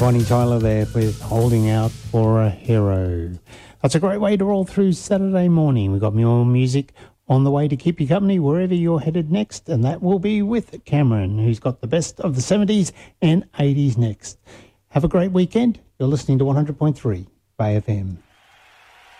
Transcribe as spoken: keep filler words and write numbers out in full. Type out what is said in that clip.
Bonnie Tyler there with Holding Out for a Hero. That's a great way to roll through Saturday morning. We've got more music on the way to keep you company wherever you're headed next, and that will be with Cameron, who's got the best of the seventies and eighties next. Have a great weekend. You're listening to one hundred point three Bay F M.